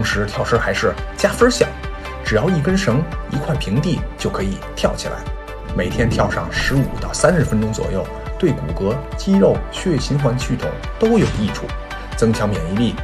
时跳绳还是加分项，只要一根绳、一块平地就可以跳起来。每天跳上15到30分钟左右，对骨骼、肌肉、血液循环系统都有益处，增强免疫力